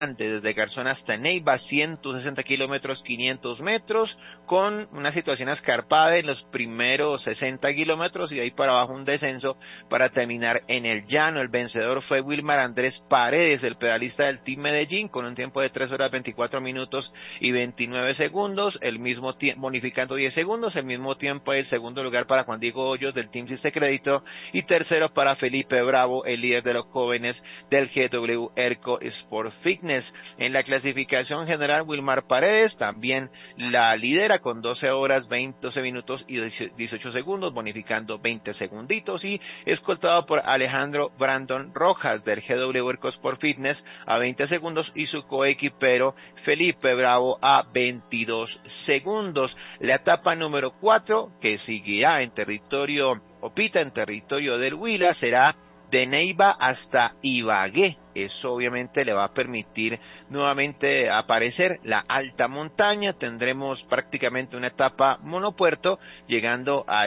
desde Garzón hasta Neiva, 160 kilómetros, 500 metros, con una situación escarpada en los primeros 60 kilómetros y de ahí para abajo un descenso para terminar en el llano. El vencedor fue Wilmar Andrés Paredes, el pedalista del Team Medellín, con un tiempo de 3 horas 24 minutos y 29 segundos, el mismo tiempo, bonificando 10 segundos, el mismo tiempo el segundo lugar para Juan Diego Hoyos del Team Siste Crédito y tercero para Felipe Bravo, el líder de los jóvenes del GW Erco Sport Fitness. En la clasificación general, Wilmar Paredes también la lidera con 12 minutos y 18 segundos, bonificando 20 segunditos, y escoltado por Alejandro Brandon Rojas del GW Erco Sport Fitness a 20 segundos y su coequipero Felipe Bravo a 22 segundos. La etapa número 4, que seguirá en territorio Opita, en territorio del Huila, será de Neiva hasta Ibagué. Eso obviamente le va a permitir nuevamente aparecer la alta montaña. Tendremos prácticamente una etapa monopuerto llegando a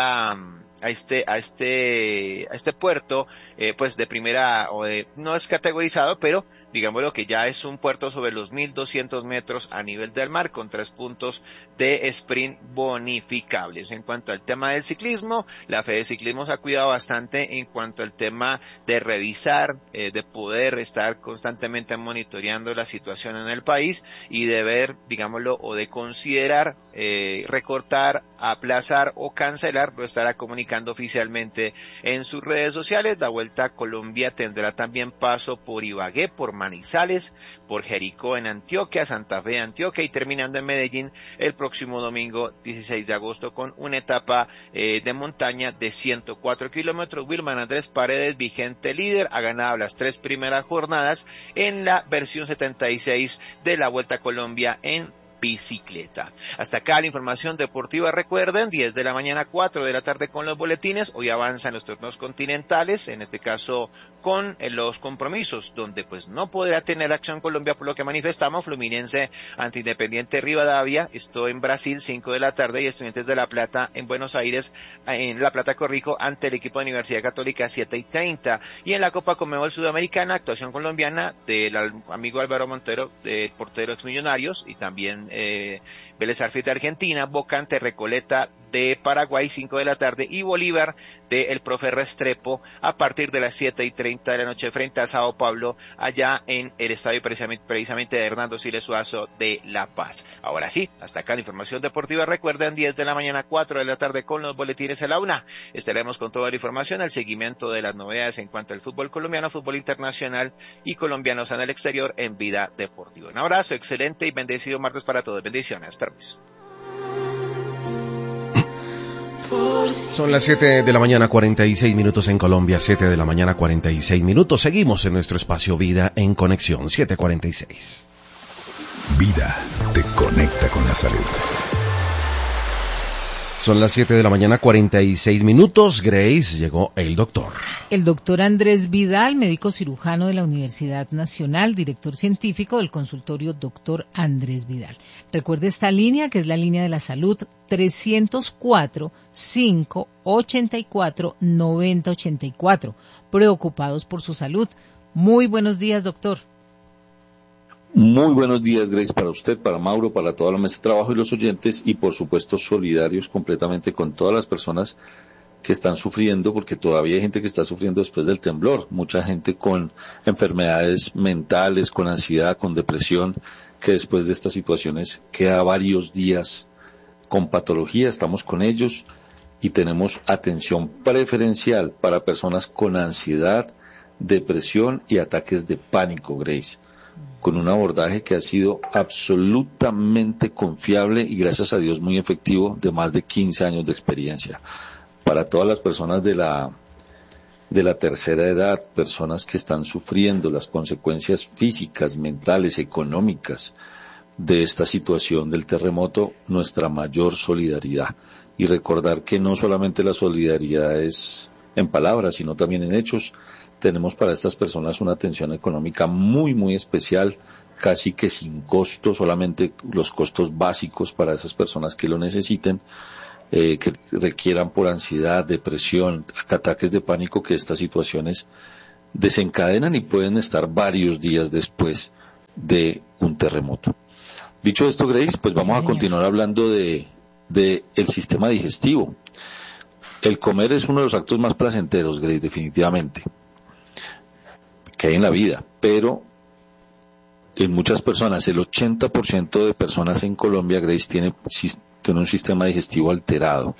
este puerto, pues de primera, no es categorizado, pero digámoslo que ya es un puerto sobre los 1.200 metros a nivel del mar, con 3 puntos de sprint bonificables. En cuanto al tema del ciclismo, la Fede Ciclismo se ha cuidado bastante en cuanto al tema de revisar, de poder estar constantemente monitoreando la situación en el país y de ver, digámoslo, o de considerar recortar, aplazar o cancelar, lo estará comunicando oficialmente en sus redes sociales. La Vuelta a Colombia tendrá también paso por Ibagué, por Manizales, por Jericó en Antioquia, Santa Fe de Antioquia y terminando en Medellín el próximo domingo 16 de agosto con una etapa de montaña de 104 kilómetros. Wilman Andrés Paredes, vigente líder, ha ganado las 3 primeras jornadas en la versión 76 de la Vuelta a Colombia en bicicleta. Hasta acá la información deportiva. Recuerden, 10 de la mañana, 4 de la tarde con los boletines. Hoy avanzan los torneos continentales, en este caso con los compromisos, donde pues no podrá tener acción Colombia por lo que manifestamos. Fluminense ante Independiente Rivadavia, esto en Brasil, 5 de la tarde, y Estudiantes de La Plata en Buenos Aires, en La Plata, corrijo, ante el equipo de Universidad Católica, 7:30. Y en la Copa Conmebol Sudamericana, actuación colombiana del amigo Álvaro Montero, de portero ex Millonarios, y también Vélez Sarsfield de Argentina, Boca ante Recoleta de Paraguay, 5 de la tarde, y Bolívar de el profe Restrepo a partir de las 7:30 de la noche frente a Sao Paulo, allá en el estadio precisamente de Hernando Siles Suazo de La Paz. Ahora sí, hasta acá la información deportiva. Recuerden, 10 de la mañana, 4 de la tarde con los boletines en la una. Estaremos con toda la información, el seguimiento de las novedades en cuanto al fútbol colombiano, fútbol internacional y colombianos en el exterior en Vida Deportiva. Un abrazo, excelente y bendecido martes para todos. Bendiciones. Permiso. Son las 7 de la mañana, 46 minutos en Colombia, 7 de la mañana, 46 minutos. Seguimos en nuestro espacio Vida en Conexión, 7:46. Vida te conecta con la salud. Son las 7 de la mañana, 46 minutos. Grace, llegó el doctor. El doctor Andrés Vidal, médico cirujano de la Universidad Nacional, director científico del consultorio Doctor Andrés Vidal. Recuerde esta línea, que es la línea de la salud, 304-584-9084. Preocupados por su salud. Muy buenos días, doctor. Muy buenos días, Grace, para usted, para Mauro, para toda la mesa de trabajo y los oyentes, y por supuesto solidarios completamente con todas las personas que están sufriendo, porque todavía hay gente que está sufriendo después del temblor, mucha gente con enfermedades mentales, con ansiedad, con depresión, que después de estas situaciones queda varios días con patología. Estamos con ellos y tenemos atención preferencial para personas con ansiedad, depresión y ataques de pánico, Grace, con un abordaje que ha sido absolutamente confiable y gracias a Dios muy efectivo, de más de 15 años de experiencia. Para todas las personas de la tercera edad, personas que están sufriendo las consecuencias físicas, mentales, económicas de esta situación del terremoto, nuestra mayor solidaridad. Y recordar que no solamente la solidaridad es en palabras, sino también en hechos. Tenemos para estas personas una atención económica muy, muy especial, casi que sin costo, solamente los costos básicos para esas personas que lo necesiten, que requieran por ansiedad, depresión, ataques de pánico, que estas situaciones desencadenan y pueden estar varios días después. de un terremoto. Dicho esto, Grace, pues vamos a continuar hablando de el sistema digestivo. El comer es uno de los actos más placenteros, Grace, definitivamente, que hay en la vida, pero en muchas personas, el 80% de personas en Colombia, Grace, tiene un sistema digestivo alterado.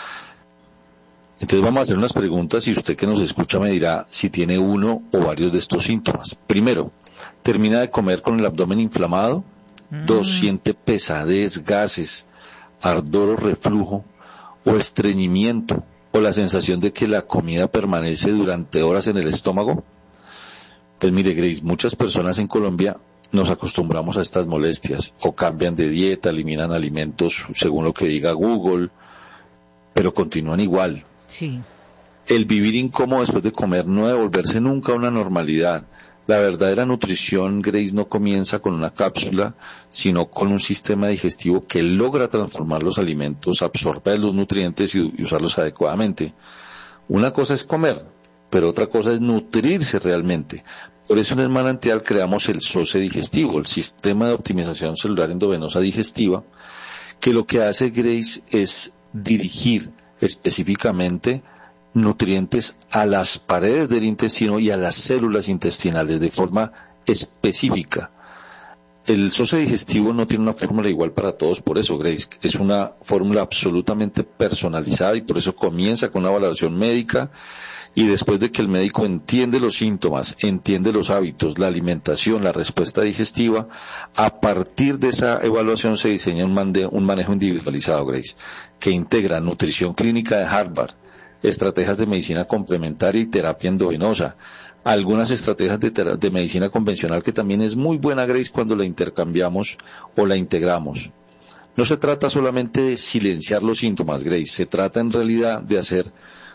Entonces vamos a hacer unas preguntas y usted que nos escucha me dirá si tiene uno o varios de estos síntomas. Primero, termina de comer con el abdomen inflamado. 2, siente pesadez, gases, ardor o reflujo, o estreñimiento, o la sensación de que la comida permanece durante horas en el estómago. Pues mire, Grace, muchas personas en Colombia nos acostumbramos a estas molestias, o cambian de dieta, eliminan alimentos según lo que diga Google, pero continúan igual. Sí. El vivir incómodo después de comer no debe volverse nunca a una normalidad. La verdadera nutrición, Grace, no comienza con una cápsula, sino con un sistema digestivo que logra transformar los alimentos, absorber los nutrientes y usarlos adecuadamente. Una cosa es comer, pero otra cosa es nutrirse realmente. Por eso en el manantial creamos el SOCE digestivo, el sistema de optimización celular endovenosa digestiva, que lo que hace, Grace, es dirigir específicamente nutrientes a las paredes del intestino y a las células intestinales de forma específica. El SOCE digestivo no tiene una fórmula igual para todos, por eso, Grace, es una fórmula absolutamente personalizada y por eso comienza con una valoración médica y después de que el médico entiende los síntomas, entiende los hábitos, la alimentación, la respuesta digestiva, a partir de esa evaluación se diseña un manejo individualizado, Grace, que integra nutrición clínica de Harvard, estrategias de medicina complementaria y terapia endovenosa, algunas estrategias de medicina convencional que también es muy buena, Grace, cuando la intercambiamos o la integramos. No se trata solamente de silenciar los síntomas, Grace, se trata en realidad de hacer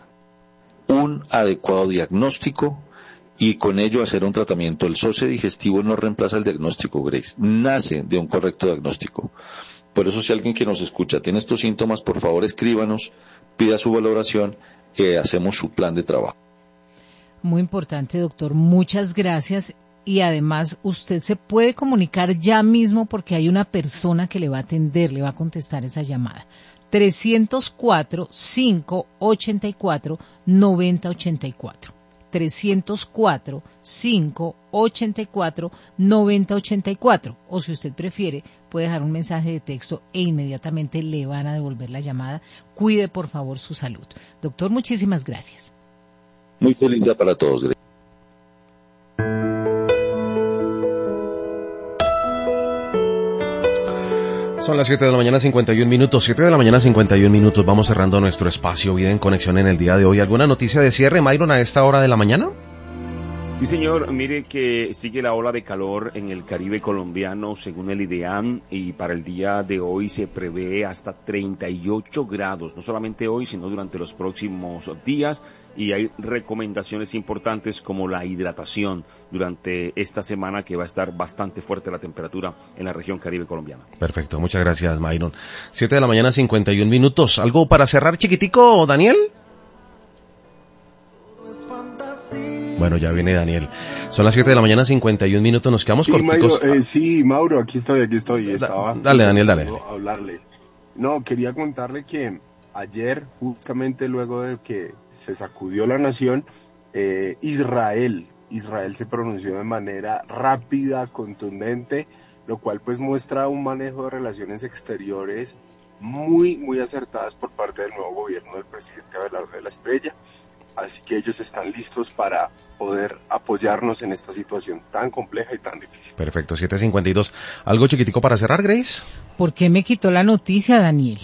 un adecuado diagnóstico y con ello hacer un tratamiento. El SOCE digestivo no reemplaza el diagnóstico, Grace, nace de un correcto diagnóstico. Por eso si alguien que nos escucha tiene estos síntomas, por favor escríbanos, pida su valoración, que hacemos su plan de trabajo. Muy importante, doctor, muchas gracias. Y además usted se puede comunicar ya mismo porque hay una persona que le va a atender, le va a contestar esa llamada. 304-584-9084. 304-584-9084. O si usted prefiere, puede dejar un mensaje de texto e inmediatamente le van a devolver la llamada. Cuide, por favor, su salud. Doctor, muchísimas gracias. Muy feliz día para todos. Son las 7 de la mañana 51 minutos, 7 de la mañana 51 minutos, vamos cerrando nuestro espacio Vida en Conexión en el día de hoy. ¿Alguna noticia de cierre, Myron, a esta hora de la mañana? Sí, señor, mire que sigue la ola de calor en el Caribe colombiano según el IDEAM y para el día de hoy se prevé hasta 38 grados, no solamente hoy sino durante los próximos días y hay recomendaciones importantes como la hidratación durante esta semana que va a estar bastante fuerte la temperatura en la región Caribe colombiana. Perfecto, muchas gracias, Myron. 7 de la mañana 51 minutos, ¿algo para cerrar chiquitico, Daniel? Bueno, ya viene Daniel. Son las 7 de la mañana, 51 minutos, nos quedamos corticos. Mauro, aquí estoy. Dale, Daniel, dale. Hablarle. No, quería contarle que ayer, justamente luego de que se sacudió la nación, Israel se pronunció de manera rápida, contundente, lo cual pues muestra un manejo de relaciones exteriores muy, muy acertadas por parte del nuevo gobierno del presidente Abelardo de la Espriella. Así que ellos están listos para poder apoyarnos en esta situación tan compleja y tan difícil. Perfecto, 7:52. ¿Algo chiquitico para cerrar, Grace? ¿Por qué me quitó la noticia, Daniel?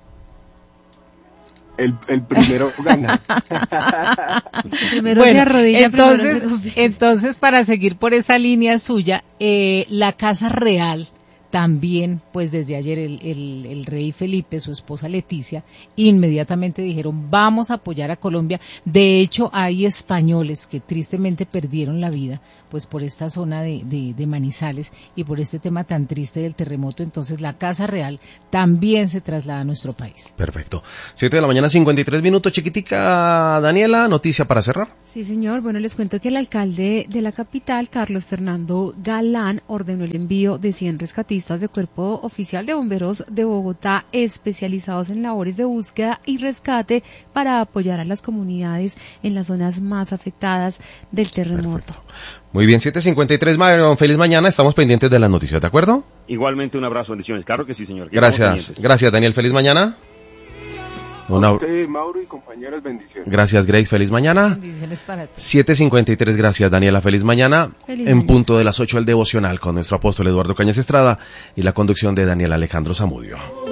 El primero gana. Primero se arrodilla, entonces, para seguir por esa línea suya, la Casa Real También, pues desde ayer el rey Felipe, su esposa Leticia, inmediatamente dijeron, vamos a apoyar a Colombia. De hecho, hay españoles que tristemente perdieron la vida, pues por esta zona de Manizales y por este tema tan triste del terremoto. Entonces, la Casa Real también se traslada a nuestro país. Perfecto. 7 de la mañana, 53 minutos. Chiquitica, Daniela, noticia para cerrar. Sí, señor. Bueno, les cuento que el alcalde de la capital, Carlos Fernando Galán, ordenó el envío de 100 rescatistas de Cuerpo Oficial de Bomberos de Bogotá especializados en labores de búsqueda y rescate para apoyar a las comunidades en las zonas más afectadas del terremoto. Perfecto. Muy bien, 7:53, Myron, feliz mañana, estamos pendientes de las noticias, ¿de acuerdo? Igualmente un abrazo, bendiciones. Claro que sí, señor. Gracias, Daniel, feliz mañana. A usted, Mauro, y compañeros, bendiciones. Gracias, Grace, feliz mañana. Bendiciones para ti. 7:53, gracias, Daniela, feliz mañana. Feliz en mañana. punto de las 8, el devocional con nuestro apóstol Eduardo Cañas Estrada y la conducción de Daniel Alejandro Zamudio.